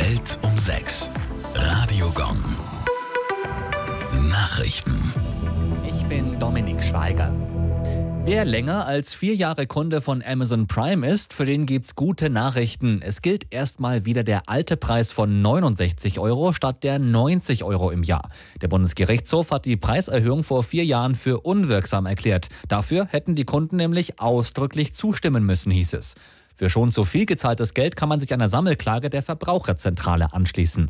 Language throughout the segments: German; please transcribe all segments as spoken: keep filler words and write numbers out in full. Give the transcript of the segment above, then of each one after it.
Welt um sechs. Radio Gong. Nachrichten. Ich bin Dominik Schweiger. Wer länger als vier Jahre Kunde von Amazon Prime ist, für den gibt's gute Nachrichten. Es gilt erstmal wieder der alte Preis von neunundsechzig Euro statt der neunzig Euro im Jahr. Der Bundesgerichtshof hat die Preiserhöhung vor vier Jahren für unwirksam erklärt. Dafür hätten die Kunden nämlich ausdrücklich zustimmen müssen, hieß es. Für schon zu viel gezahltes Geld kann man sich einer Sammelklage der Verbraucherzentrale anschließen.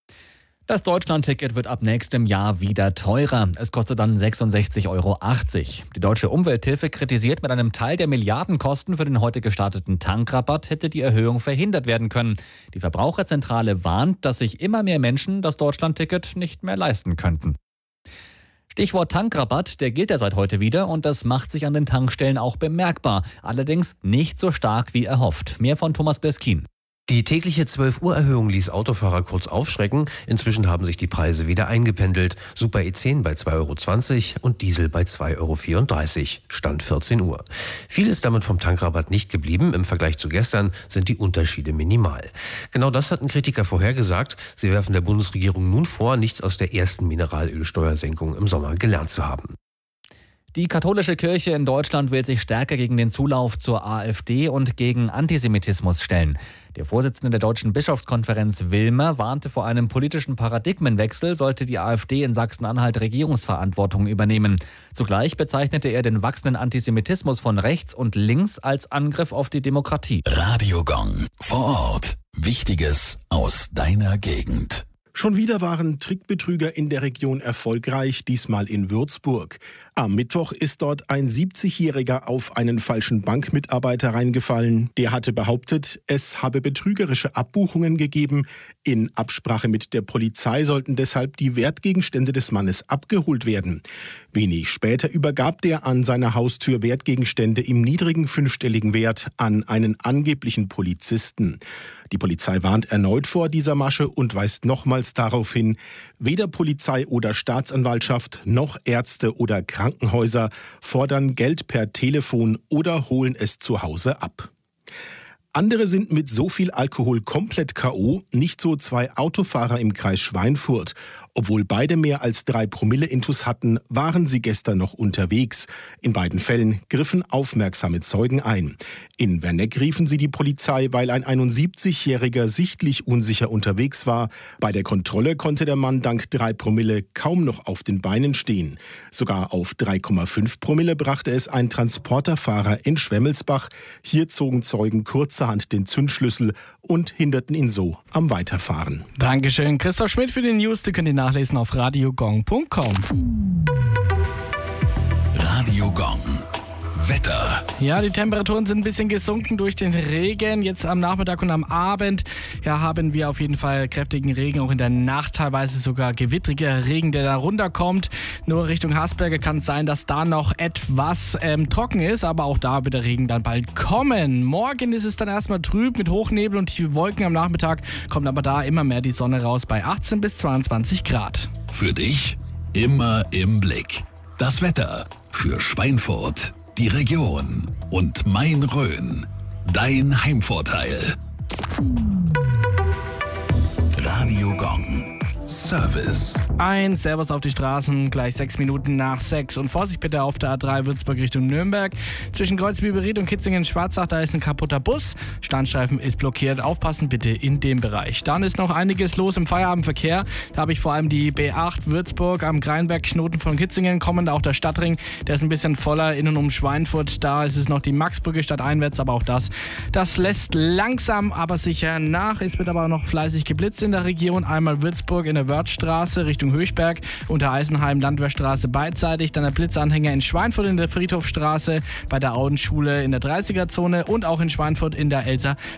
Das Deutschlandticket wird ab nächstem Jahr wieder teurer. Es kostet dann sechsundsechzig Euro achtzig. Die Deutsche Umwelthilfe kritisiert, mit einem Teil der Milliardenkosten für den heute gestarteten Tankrabatt hätte die Erhöhung verhindert werden können. Die Verbraucherzentrale warnt, dass sich immer mehr Menschen das Deutschlandticket nicht mehr leisten könnten. Stichwort Tankrabatt, der gilt ja seit heute wieder und das macht sich an den Tankstellen auch bemerkbar. Allerdings nicht so stark wie erhofft. Mehr von Thomas Beskin. Die tägliche zwölf Uhr Erhöhung ließ Autofahrer kurz aufschrecken. Inzwischen haben sich die Preise wieder eingependelt. Super E zehn bei zwei Euro zwanzig und Diesel bei zwei Euro vierunddreißig. Stand vierzehn Uhr. Viel ist damit vom Tankrabatt nicht geblieben. Im Vergleich zu gestern sind die Unterschiede minimal. Genau das hatten Kritiker vorhergesagt. Sie werfen der Bundesregierung nun vor, nichts aus der ersten Mineralölsteuersenkung im Sommer gelernt zu haben. Die katholische Kirche in Deutschland will sich stärker gegen den Zulauf zur AfD und gegen Antisemitismus stellen. Der Vorsitzende der Deutschen Bischofskonferenz Wilmer warnte vor einem politischen Paradigmenwechsel, sollte die AfD in Sachsen-Anhalt Regierungsverantwortung übernehmen. Zugleich bezeichnete er den wachsenden Antisemitismus von rechts und links als Angriff auf die Demokratie. Radio Gong. Vor Ort. Wichtiges aus deiner Gegend. Schon wieder waren Trickbetrüger in der Region erfolgreich, diesmal in Würzburg. Am Mittwoch ist dort ein siebzigjähriger auf einen falschen Bankmitarbeiter reingefallen. Der hatte behauptet, es habe betrügerische Abbuchungen gegeben. In Absprache mit der Polizei sollten deshalb die Wertgegenstände des Mannes abgeholt werden. Wenig später übergab der an seiner Haustür Wertgegenstände im niedrigen fünfstelligen Wert an einen angeblichen Polizisten. Die Polizei warnt erneut vor dieser Masche und weist nochmals darauf hin, weder Polizei oder Staatsanwaltschaft noch Ärzte oder Krankenhäuser fordern Geld per Telefon oder holen es zu Hause ab. Andere sind mit so viel Alkohol komplett K O, nicht so zwei Autofahrer im Kreis Schweinfurt. Obwohl beide mehr als drei Promille Intus hatten, waren sie gestern noch unterwegs. In beiden Fällen griffen aufmerksame Zeugen ein. In Werneck riefen sie die Polizei, weil ein einundsiebzigjähriger sichtlich unsicher unterwegs war. Bei der Kontrolle konnte der Mann dank drei Promille kaum noch auf den Beinen stehen. Sogar auf drei Komma fünf Promille brachte es ein Transporterfahrer in Schwemmelsbach. Hier zogen Zeugen kurzerhand den Zündschlüssel und hinderten ihn so am Weiterfahren. Dankeschön, Christoph Schmidt für die News. Die könnt ihr nachlesen auf radiogong punkt com. Radio Gong. Wetter. Ja, die Temperaturen sind ein bisschen gesunken durch den Regen. Jetzt am Nachmittag und am Abend ja, haben wir auf jeden Fall kräftigen Regen, auch in der Nacht teilweise sogar gewittriger Regen, der da runterkommt. Nur Richtung Hasberge kann es sein, dass da noch etwas ähm, trocken ist, aber auch da wird der Regen dann bald kommen. Morgen ist es dann erstmal trüb mit Hochnebel und tiefe Wolken am Nachmittag, kommt aber da immer mehr die Sonne raus bei achtzehn bis zweiundzwanzig Grad. Für dich immer im Blick. Das Wetter für Schweinfurt, die Region und Main-Rhön. Dein Heimvorteil. Radio Gong. Service. Ein Servus auf die Straßen, gleich sechs Minuten nach sechs. Und Vorsicht bitte auf der A drei Würzburg Richtung Nürnberg. Zwischen Kreuzbiberried und Kitzingen-Schwarzach, da ist ein kaputter Bus. Standstreifen ist blockiert. Aufpassen bitte in dem Bereich. Dann ist noch einiges los im Feierabendverkehr. Da habe ich vor allem die B acht Würzburg am Greinberg-Knoten von Kitzingen kommend. Auch der Stadtring, der ist ein bisschen voller in und um Schweinfurt. Da ist es noch die Maxbrücke stadteinwärts, aber auch das, das lässt langsam, aber sicher nach. Es wird aber noch fleißig geblitzt in der Region. Einmal Würzburg in der Wörthstraße Richtung Höchberg, unter Eisenheim Landwehrstraße beidseitig, dann der Blitzanhänger in Schweinfurt in der Friedhofstraße, bei der Audenschule in der dreißiger Zone und auch in Schweinfurt in der Elser